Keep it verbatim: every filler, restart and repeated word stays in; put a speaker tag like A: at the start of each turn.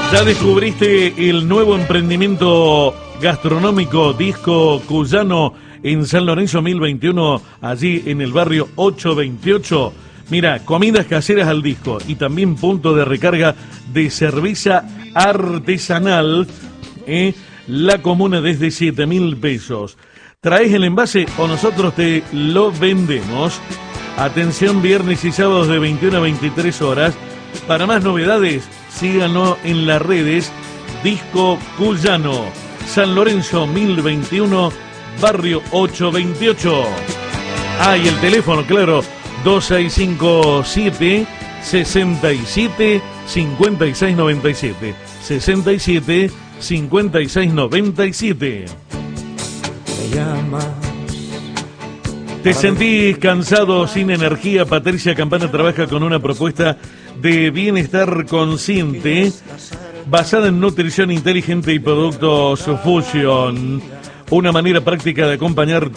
A: ¿Ya descubriste el nuevo emprendimiento gastronómico Disco Cuyano en San Lorenzo mil veintiuno, allí en el barrio ochocientos veintiocho? Mira, comidas caseras al disco y también punto de recarga de cerveza artesanal, ¿eh? La comuna desde siete mil pesos. ¿Traes el envase o nosotros te lo vendemos? Atención, viernes y sábados de veintiuna a veintitrés horas. Para más novedades, síganos en las redes. Disco Cuyano, San Lorenzo mil veintiuno, barrio ochocientos veintiocho. Ah, y el teléfono, claro, dos seis cinco siete, seis siete, cinco seis nueve siete. sesenta y siete, cincuenta y seis noventa y siete.
B: Me llama.
A: ¿Te sentís cansado, sin energía? Patricia Campana trabaja con una propuesta de bienestar consciente basada en nutrición inteligente y productos Fusion. Una manera práctica de acompañar